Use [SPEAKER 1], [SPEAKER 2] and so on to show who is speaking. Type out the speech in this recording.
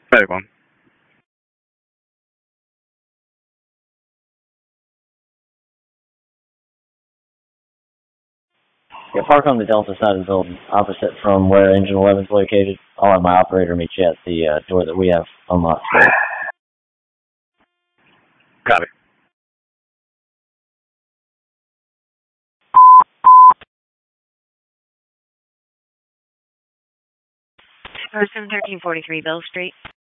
[SPEAKER 1] Medic 1.
[SPEAKER 2] Yeah, park on the Delta side of the building, opposite from where Engine 11 is located. I'll have my operator meet you at the door that we have unlocked.
[SPEAKER 1] Copy.
[SPEAKER 3] Person 1343 Bill Street.